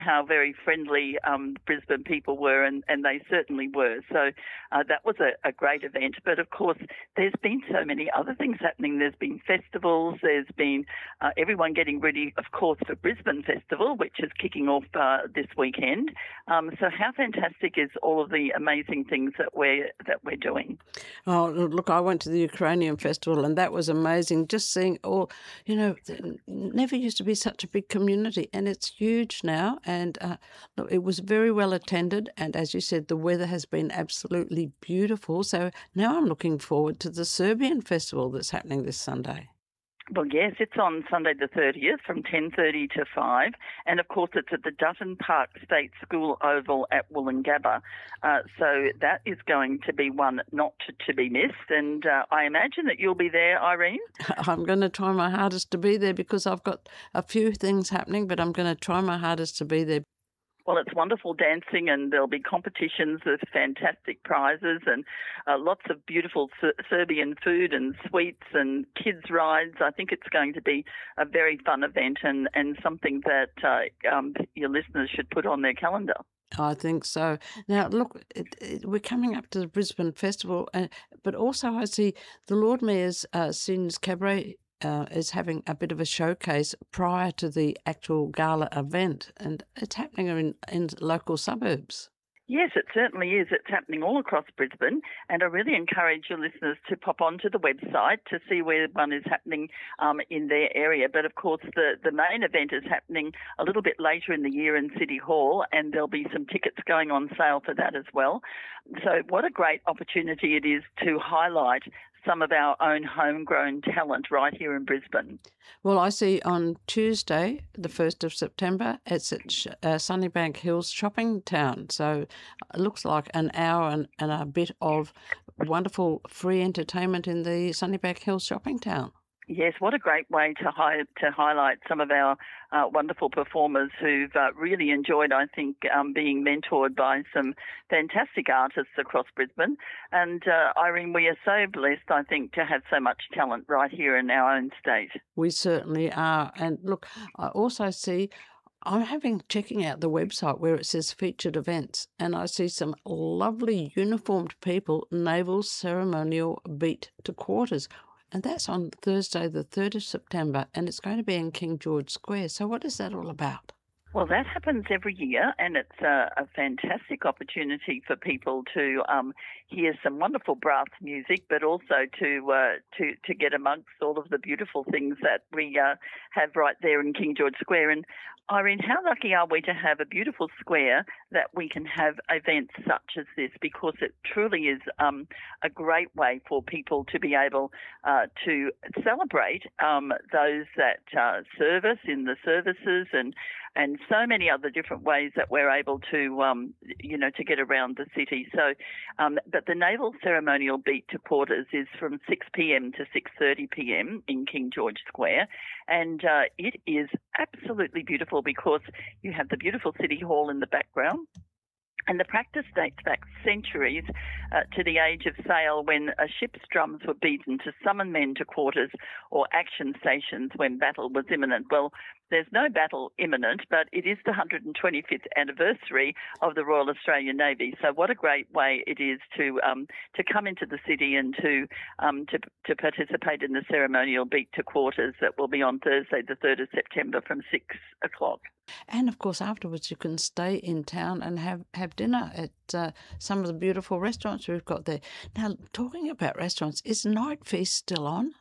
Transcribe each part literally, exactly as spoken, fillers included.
how very friendly um, Brisbane people were, and, and they certainly were. So uh, that was a, a great event. But of course, there's been so many other things happening. There's been festivals. There's been uh, everyone getting ready, of course, for Brisbane Festival, which is kicking off uh, this weekend. Um, so how fantastic is all of the amazing things that we're that we're doing? Oh, look, I went to the Ukrainian festival and that was amazing. Just seeing all, you know, it never used to be such a big community and it's huge now. And uh, look, it was very well attended. And as you said, the weather has been absolutely beautiful. So now I'm looking forward to the Serbian festival that's happening this Sunday. Well, yes, it's on Sunday the thirtieth from ten thirty to five. And, of course, it's at the Dutton Park State School Oval at Woolloongabba. Uh, so that is going to be one not to, to be missed. And uh, I imagine that you'll be there, Irene. I'm going to try my hardest to be there because I've got a few things happening, but I'm going to try my hardest to be there. Well, it's wonderful dancing and there'll be competitions with fantastic prizes and uh, lots of beautiful Ser- Serbian food and sweets and kids' rides. I think it's going to be a very fun event and, and something that uh, um, your listeners should put on their calendar. I think so. Now, look, it, it, we're coming up to the Brisbane Festival, uh, but also I see the Lord Mayor's uh, Sins Cabaret uh, is having a bit of a showcase prior to the actual gala event, and it's happening in, in local suburbs. Yes, it certainly is. It's happening all across Brisbane, and I really encourage your listeners to pop onto the website to see where one is happening um, in their area. But, of course, the, the main event is happening a little bit later in the year in City Hall, and there'll be some tickets going on sale for that as well. So what a great opportunity it is to highlight some of our own homegrown talent right here in Brisbane. Well, I see on Tuesday, the first of September, it's at uh, Sunnybank Hills Shopping Town. So it looks like an hour and, and a bit of wonderful free entertainment in the Sunnybank Hills Shopping Town. Yes, what a great way to hi- to highlight some of our uh, wonderful performers who've uh, really enjoyed, I think, um, being mentored by some fantastic artists across Brisbane. And uh, Irene, we are so blessed, I think, to have so much talent right here in our own state. We certainly are. And look, I also see I'm having checking out the website where it says featured events, and I see some lovely uniformed people, naval ceremonial beat to quarters. And that's on Thursday, the third of September, and it's going to be in King George Square. So what is that all about? Well, that happens every year, and it's a, a fantastic opportunity for people to um, hear some wonderful brass music, but also to uh, to to get amongst all of the beautiful things that we uh, have right there in King George Square. And Irene, how lucky are we to have a beautiful square that we can have events such as this, because it truly is um, a great way for people to be able uh, to celebrate um, those that uh, serve us in the services and and so many other different ways that we're able to, um, you know, to get around the city. So, um, but the naval ceremonial beat to quarters is from six p.m. to six thirty p.m. in King George Square, and uh, it is absolutely beautiful because you have the beautiful City Hall in the background. And the practice dates back centuries uh, to the age of sail, when a ship's drums were beaten to summon men to quarters or action stations when battle was imminent. Well, there's no battle imminent, but it is the one hundred twenty-fifth anniversary of the Royal Australian Navy. So what a great way it is to um, to come into the city and to, um, to to participate in the ceremonial beat to quarters that will be on Thursday, the third of September from six o'clock. And, of course, afterwards you can stay in town and have, have dinner at uh, some of the beautiful restaurants we've got there. Now, talking about restaurants, is Night Feast still on?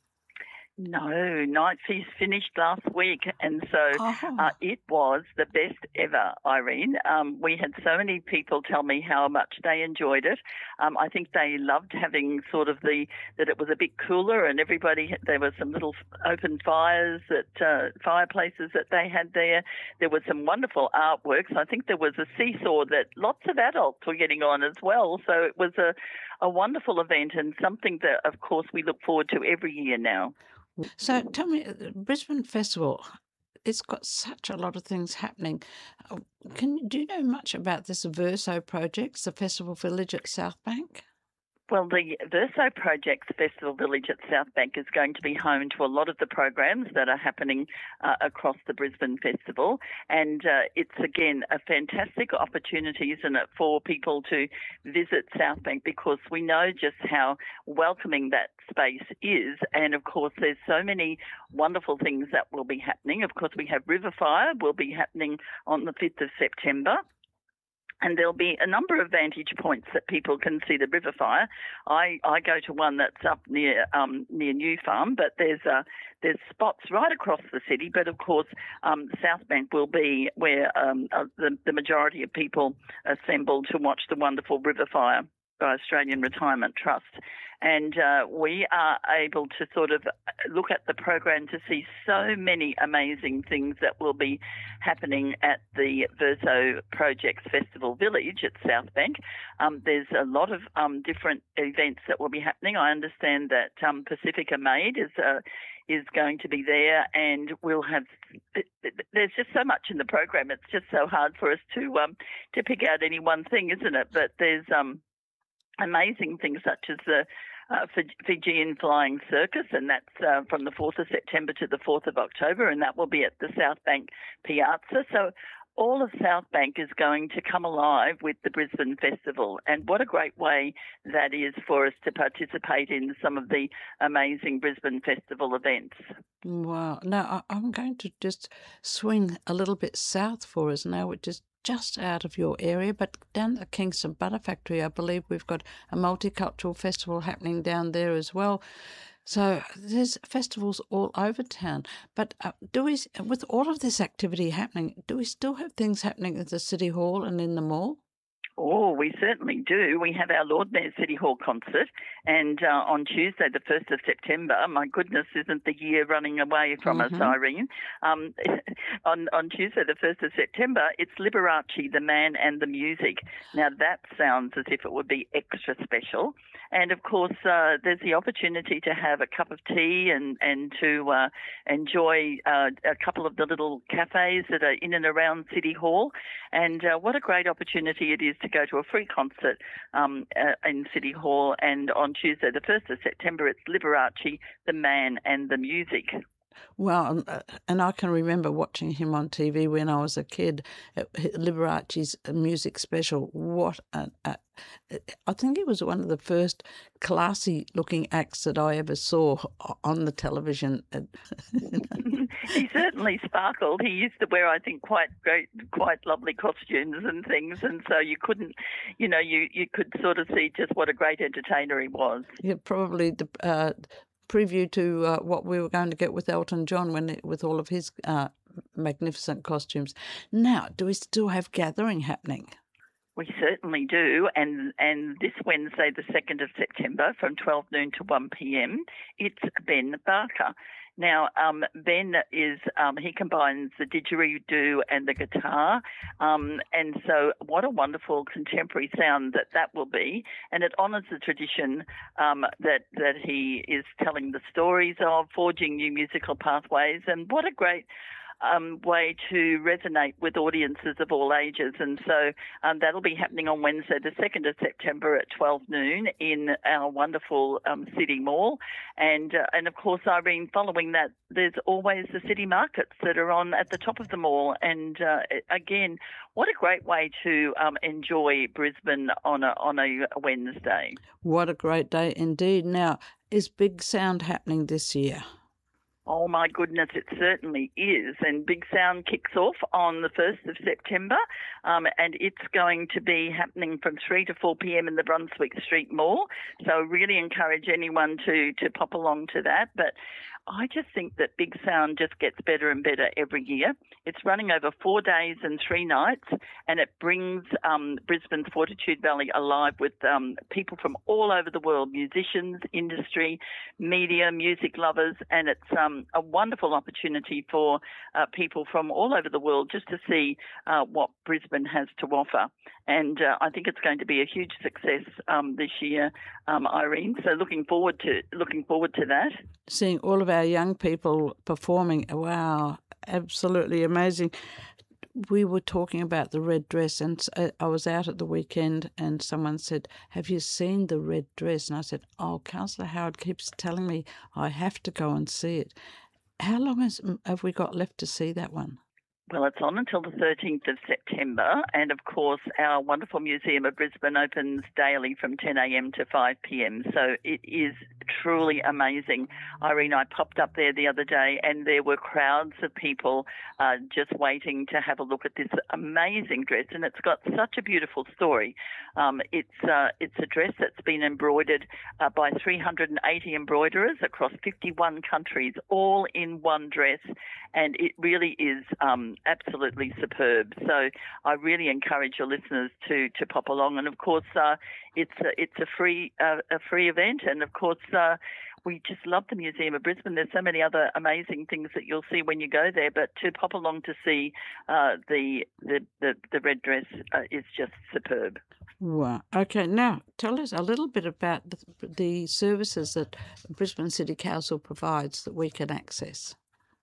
No, Night Feast finished last week, and so Oh. uh, it was the best ever, Irene. Um, we had so many people tell me how much they enjoyed it. Um, I think they loved having sort of the, that it was a bit cooler, and everybody, there were some little open fires, that uh, fireplaces that they had there. There were some wonderful artworks. I think there was a seesaw that lots of adults were getting on as well. So it was a, a wonderful event, and something that, of course, we look forward to every year now. So tell me, the Brisbane Festival, it's got such a lot of things happening. Uh, Can Do you know much about this Verso project, the Festival Village at South Bank? Well, the Verso Projects Festival Village at South Bank is going to be home to a lot of the programs that are happening uh, across the Brisbane Festival. And uh, it's, again, a fantastic opportunity, isn't it, for people to visit South Bank, because we know just how welcoming that space is. And, of course, there's so many wonderful things that will be happening. Of course, we have Riverfire will be happening on the fifth of September. And there'll be a number of vantage points that people can see the river fire. I, I go to one that's up near um, near New Farm, but there's uh, there's spots right across the city. But of course, um, South Bank will be where um, uh, the, the majority of people assemble to watch the wonderful river fire by Australian Retirement Trust. And uh, we are able to sort of look at the program to see so many amazing things that will be happening at the Verso Projects Festival Village at South Bank. Um, there's a lot of um, different events that will be happening. I understand that um, Pacifica Made is uh, is going to be there, and we'll have. There's just so much in the program. It's just so hard for us to um, to pick out any one thing, isn't it? But there's um, amazing things such as the uh, Fijian Flying Circus, and that's uh, from the fourth of September to the fourth of October, and that will be at the South Bank Piazza. So all of South Bank is going to come alive with the Brisbane Festival, and what a great way that is for us to participate in some of the amazing Brisbane Festival events. Wow. Now, I- I'm going to just swing a little bit south for us now, which is just out of your area, but down at the Kingston Butter Factory, I believe we've got a multicultural festival happening down there as well. So there's festivals all over town. But uh, do we, with all of this activity happening, do we still have things happening at the City Hall and in the mall? Oh, we certainly do. We have our Lord Mayor City Hall concert, and uh, on Tuesday, the first of September, my goodness, isn't the year running away from mm-hmm. us, Irene? Um, on, on Tuesday, the first of September, it's Liberace, the Man and the Music. Now, that sounds as if it would be extra special. And, of course, uh, there's the opportunity to have a cup of tea and, and to uh, enjoy uh, a couple of the little cafes that are in and around City Hall. And uh, what a great opportunity it is to go to a free concert um, uh, in City Hall. And on Tuesday, the first of September, it's Liberace, the Man and the Music. Well, and I can remember watching him on T V when I was a kid. Liberace's music special. What a, a, I think he was one of the first classy-looking acts that I ever saw on the television. He certainly sparkled. He used to wear, I think, quite great, quite lovely costumes and things, and so you couldn't, you know, you, you could sort of see just what a great entertainer he was. Yeah, probably the. Uh, preview to uh, what we were going to get with Elton John when it, with all of his uh, magnificent costumes. Now, do we still have gathering happening? We certainly do, and and this Wednesday, the second of September, from twelve noon to one p.m, it's Ben Barker. Now, um, Ben is, um, he combines the didgeridoo and the guitar, um, and so what a wonderful contemporary sound that that will be, and it honours the tradition um, that, that he is telling the stories of, forging new musical pathways, and what a great Um, way to resonate with audiences of all ages. And so um, that'll be happening on Wednesday, the second of September at twelve noon in our wonderful um, City Mall. And, uh, and of course, Irene, following that, there's always the city markets that are on at the top of the mall. And uh, again, what a great way to um, enjoy Brisbane on a, on a Wednesday. What a great day indeed. Now, is Big Sound happening this year? Oh, my goodness, it certainly is. And Big Sound kicks off on the first of September, um, and it's going to be happening from three to four p.m. in the Brunswick Street Mall. So really encourage anyone to, to pop along to that. But I just think that Big Sound just gets better and better every year. It's running over four days and three nights, and it brings um, Brisbane's Fortitude Valley alive with um, people from all over the world, musicians, industry, media, music lovers, and it's um, a wonderful opportunity for uh, people from all over the world just to see uh, what Brisbane has to offer. And uh, I think it's going to be a huge success um, this year, um, Irene. So looking forward to looking forward to that. Seeing all of our young people performing, wow, absolutely amazing. we were talking about the red dress, and uh, I was out at the weekend and someone said, have you seen the red dress? And I said, oh, Councillor Howard keeps telling me I have to go and see it. How long has, have we got left to see that one? Well, it's on until the thirteenth of September, and of course our wonderful Museum of Brisbane opens daily from ten a.m. to five p.m, so it is truly amazing. Irene, I popped up there the other day and there were crowds of people uh, just waiting to have a look at this amazing dress, and it's got such a beautiful story. Um, it's, uh, it's a dress that's been embroidered uh, by three hundred eighty embroiderers across fifty-one countries, all in one dress, and it really is um, absolutely superb. So I really encourage your listeners to to pop along. And of course, uh, it's a, it's a free uh, a free event. And of course, uh, we just love the Museum of Brisbane. There's so many other amazing things that you'll see when you go there. But to pop along to see uh, the, the the the red dress uh, is just superb. Wow. Okay, now tell us a little bit about the, the services that Brisbane City Council provides that we can access.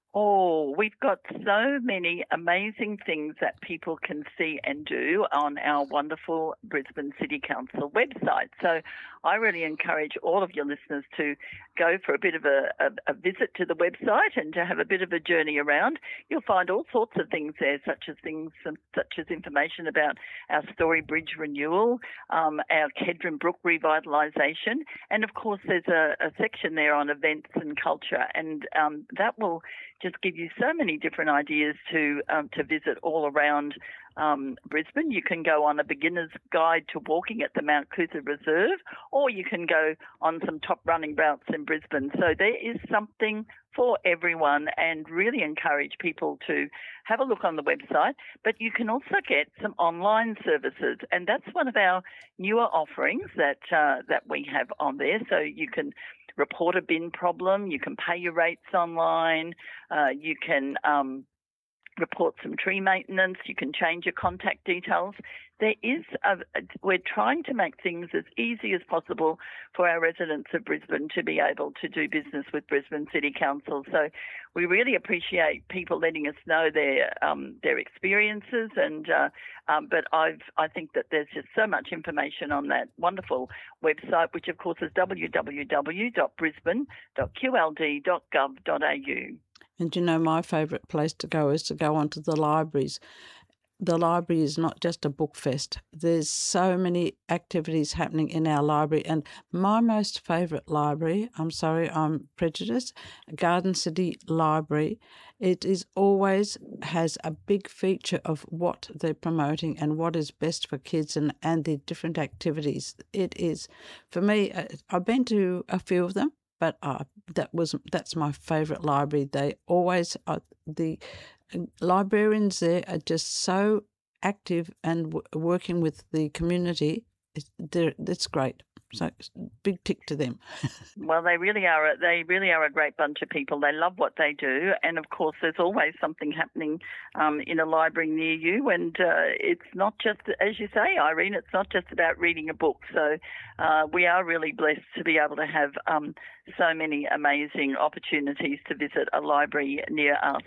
Oh, we've got so many amazing things that people can see and do on our wonderful Brisbane City Council website. So I really encourage all of your listeners to go for a bit of a, a, a visit to the website and to have a bit of a journey around. You'll find all sorts of things there, such as things such as information about our Story Bridge renewal, um, our Kedron Brook revitalisation, and of course there's a, a section there on events and culture, and um, that will just give you so many different ideas to um, to visit all around um, Brisbane. You can go on a beginner's guide to walking at the Mount Coot-tha Reserve, or you can go on some top running routes in Brisbane. So there is something for everyone, and really encourage people to have a look on the website. But you can also get some online services, and that's one of our newer offerings that uh, that we have on there. So you can report a bin problem, you can pay your rates online, uh, you can um, report some tree maintenance, you can change your contact details. There is a, a, we're trying to make things as easy as possible for our residents of Brisbane to be able to do business with Brisbane City Council. So we really appreciate people letting us know their um, their experiences, and uh, um, but I've I think that there's just so much information on that wonderful website, which of course is w w w dot brisbane dot q l d dot gov dot a u. And you know, my favourite place to go is to go onto the libraries. The library is not just a book fest. There's so many activities happening in our library. And my most favourite library, I'm sorry, I'm prejudiced, Garden City Library, it is always has a big feature of what they're promoting and what is best for kids, and, and the different activities. It is, for me, I've been to a few of them, but uh, that was that's my favourite library. They always uh, the librarians there are just so active and w- working with the community. It's, it's great. So big tick to them. Well, they really are. A, they really are a great bunch of people. They love what they do, and of course, there's always something happening um, in a library near you. And uh, it's not just, as you say, Irene, it's not just about reading a book. So uh, we are really blessed to be able to have um, so many amazing opportunities to visit a library near us.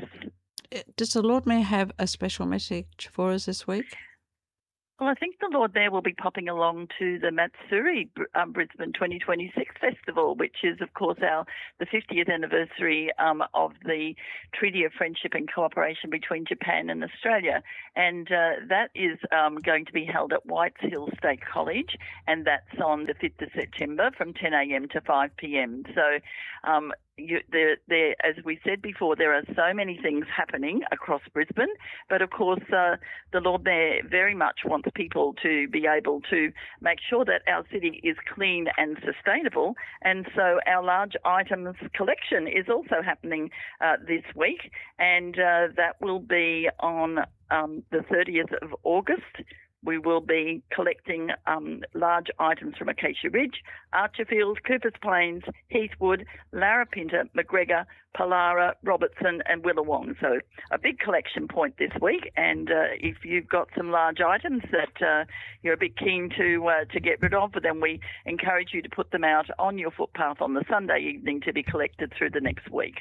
Does the Lord Mayor have a special message for us this week? Well, I think the Lord Mayor will be popping along to the Matsuri um, Brisbane twenty twenty-six Festival, which is, of course, our the fiftieth anniversary um, of the Treaty of Friendship and Cooperation between Japan and Australia. And uh, that is um, going to be held at Whites Hill State College, and that's on the fifth of September from ten a.m. to five p.m. So um, You, there, there, as we said before, there are so many things happening across Brisbane, but of course uh, the Lord Mayor very much wants people to be able to make sure that our city is clean and sustainable, and so our large items collection is also happening uh, this week, and uh, that will be on um, the thirtieth of August. We will be collecting um, large items from Acacia Ridge, Archerfield, Coopers Plains, Heathwood, Larapinta, McGregor, Pallara, Robertson and Willawong. So a big collection point this week, and uh, if you've got some large items that uh, you're a bit keen to uh, to get rid of, then we encourage you to put them out on your footpath on the Sunday evening to be collected through the next week.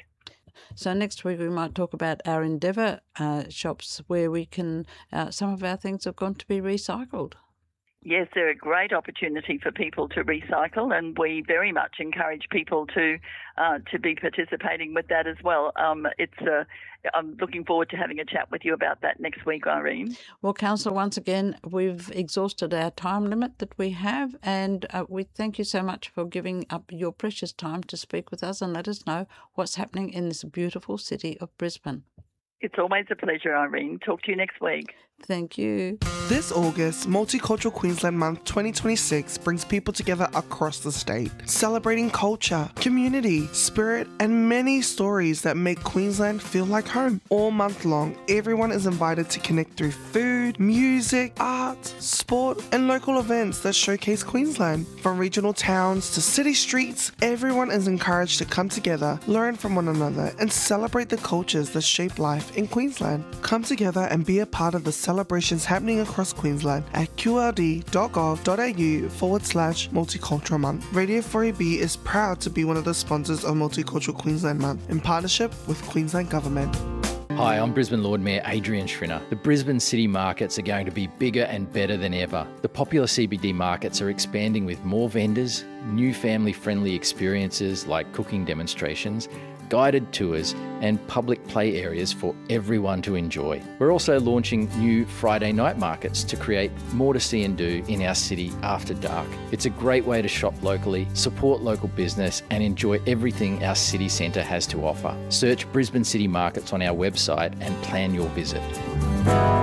So next week we might talk about our Endeavour uh, shops where we can, uh, some of our things have gone to be recycled. Yes, they're a great opportunity for people to recycle, and we very much encourage people to uh, to be participating with that as well. Um, it's uh, I'm looking forward to having a chat with you about that next week, Irene. Well, Councillor, once again, we've exhausted our time limit that we have, and uh, we thank you so much for giving up your precious time to speak with us and let us know what's happening in this beautiful city of Brisbane. It's always a pleasure, Irene. Talk to you next week. Thank you. This August, Multicultural Queensland Month twenty twenty-six brings people together across the state, celebrating culture, community, spirit, and many stories that make Queensland feel like home. All month long, everyone is invited to connect through food, music, art, sport, and local events that showcase Queensland. From regional towns to city streets, everyone is encouraged to come together, learn from one another, and celebrate the cultures that shape life in Queensland. Come together and be a part of the celebrations happening across Queensland at qld.gov.au forward slash multicultural month. Radio four A B is proud to be one of the sponsors of Multicultural Queensland Month in partnership with Queensland Government. Hi, I'm Brisbane Lord Mayor Adrian Schrinner. The Brisbane city markets are going to be bigger and better than ever. The popular C B D markets are expanding with more vendors, new family-friendly experiences like cooking demonstrations, guided tours and public play areas for everyone to enjoy. We're also launching new Friday night markets to create more to see and do in our city after dark. It's a great way to shop locally, support local business and enjoy everything our city centre has to offer. Search Brisbane City Markets on our website and plan your visit.